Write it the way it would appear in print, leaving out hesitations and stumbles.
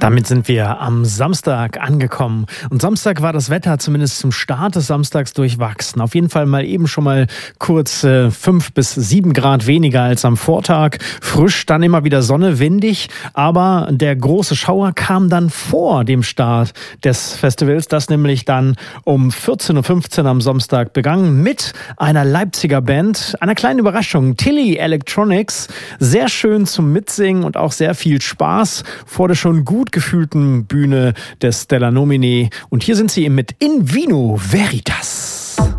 Damit sind wir am Samstag angekommen. Und Samstag war das Wetter zumindest zum Start des Samstags durchwachsen. Auf jeden Fall mal eben schon mal kurz 5 bis 7 Grad weniger als am Vortag. Frisch, dann immer wieder Sonne, windig. Aber der große Schauer kam dann vor dem Start des Festivals, das nämlich dann um 14.15 Uhr am Samstag begann mit einer Leipziger Band. Einer kleinen Überraschung, Tilly Electronics. Sehr schön zum Mitsingen und auch sehr viel Spaß vor der schon gut gefühlten Bühne des Stellar Nomine. Und hier sind sie mit In Vino Veritas.